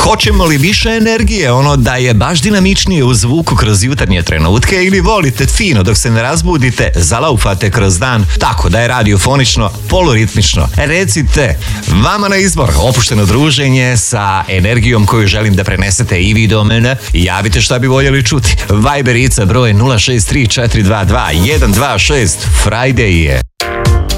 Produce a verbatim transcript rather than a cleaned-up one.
Hoćemo li više energije, ono da je baš dinamičnije u zvuku kroz jutarnje trenutke, ili volite fino dok se ne razbudite, zalaufate kroz dan, tako da je radiofonično, poluritmično? Recite, vama na izbor opušteno druženje sa energijom koju želim da prenesete i vi do mene. Javite šta bi voljeli čuti. Viberica broj nula šest tri četiri dva dva jedan dva šest. Friday je.